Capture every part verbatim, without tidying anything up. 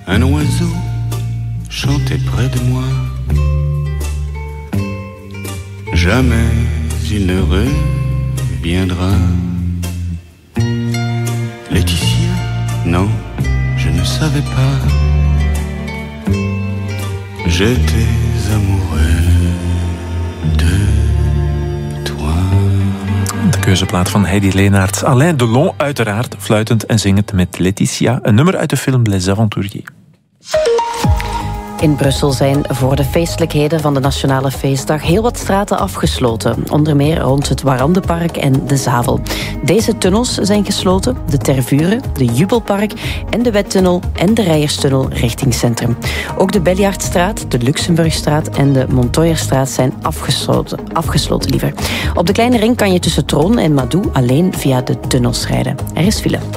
Un oiseau chantait près de moi. Jamais il ne reviendra. Laetitia, non, je ne savais pas. J'étais amoureux de toi. De keuzeplaat van Heidi Leenaert. Alain Delon uiteraard, fluitend en zingend met Laetitia. Een nummer uit de film Les Aventuriers. In Brussel zijn voor de feestelijkheden van de Nationale Feestdag heel wat straten afgesloten. Onder meer rond het Warandenpark en de Zavel. Deze tunnels zijn gesloten. De Tervuren, de Jubelpark en de Wettunnel en de Rijerstunnel richting Centrum. Ook de Beljaardstraat, de Luxemburgstraat en de Montoyerstraat zijn afgesloten. Afgesloten liever. Op de Kleine Ring kan je tussen Troon en Madou alleen via de tunnels rijden. Er is file.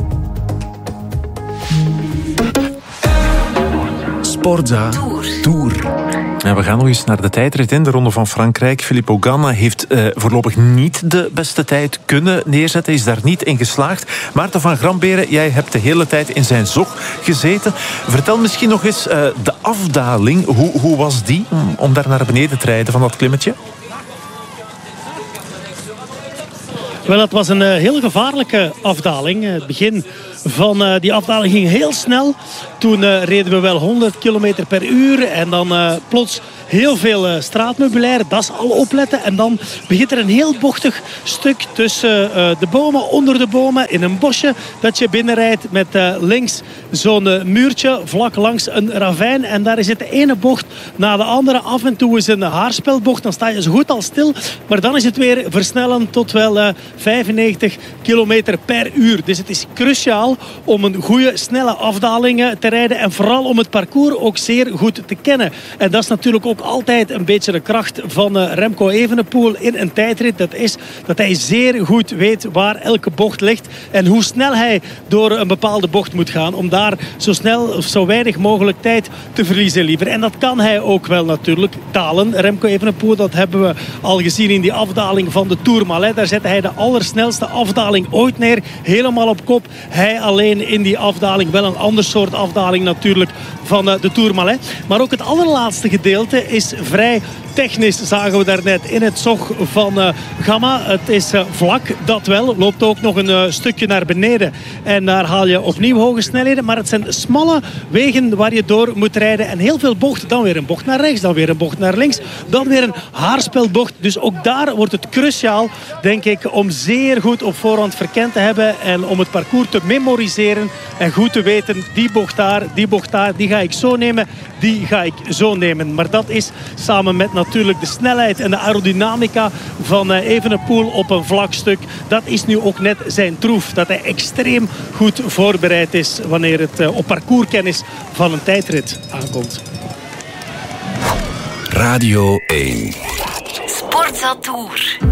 Sportza Tour. Ja, we gaan nog eens naar de tijdrit in de Ronde van Frankrijk. Filippo Ganna heeft uh, voorlopig niet de beste tijd kunnen neerzetten. Is daar niet in geslaagd. Maarten van Gramberen, jij hebt de hele tijd in zijn zog gezeten. Vertel misschien nog eens uh, de afdaling. Hoe, hoe was die om, om daar naar beneden te rijden van dat klimmetje? Wel, het was een uh, heel gevaarlijke afdaling. Het begin van uh, die afdaling ging heel snel. Toen uh, reden we wel honderd kilometer per uur. En dan uh, plots heel veel uh, straatmeubilair. Dat is al opletten. En dan begint er een heel bochtig stuk tussen uh, de bomen, onder de bomen, in een bosje. Dat je binnenrijdt met uh, links zo'n uh, muurtje, vlak langs een ravijn. En daar is het de ene bocht na de andere. Af en toe is een haarspelbocht. Dan sta je zo goed al stil. Maar dan is het weer versnellen tot wel uh, vijfennegentig kilometer per uur. Dus het is cruciaal om een goede, snelle afdaling te rijden. En vooral om het parcours ook zeer goed te kennen. En dat is natuurlijk ook altijd een beetje de kracht van uh, Remco Evenepoel in een tijdrit. Dat is dat hij zeer goed weet waar elke bocht ligt. En hoe snel hij door een bepaalde bocht moet gaan. Om daar zo snel of zo weinig mogelijk tijd te verliezen liever. En dat kan hij ook wel natuurlijk dalen. Remco Evenepoel, dat hebben we al gezien in die afdaling van de Tourmalet. Daar zette hij de allersnelste afdaling ooit neer. Helemaal op kop. Hij alleen in die afdaling. Wel een ander soort afdaling natuurlijk van de Tourmalet. Maar ook het allerlaatste gedeelte is vrij technisch, zagen we daarnet in het zog van uh, Gamma. Het is uh, vlak, dat wel. Loopt ook nog een uh, stukje naar beneden. En daar haal je opnieuw hoge snelheden. Maar het zijn smalle wegen waar je door moet rijden. En heel veel bochten. Dan weer een bocht naar rechts, dan weer een bocht naar links. Dan weer een haarspelbocht. Dus ook daar wordt het cruciaal, denk ik, om zeer goed op voorhand verkend te hebben. En om het parcours te memoriseren. En goed te weten, die bocht daar, die bocht daar, die ga ik zo nemen. Die ga ik zo nemen. Maar dat is samen met natuurlijk de snelheid en de aerodynamica van Evenepoel op een vlak stuk. Dat is nu ook net zijn troef. Dat hij extreem goed voorbereid is wanneer het op parcourskennis van een tijdrit aankomt. Radio één. Sportza Tour.